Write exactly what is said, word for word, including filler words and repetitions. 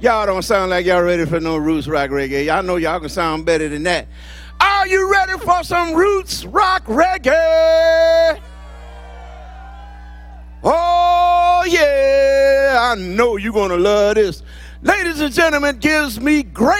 Y'all don't sound like y'all ready for no roots rock reggae. Y'all know y'all can sound better than that. Are you ready for some roots rock reggae? Oh, yeah. I know you're going to love this. Ladies and gentlemen, gives me great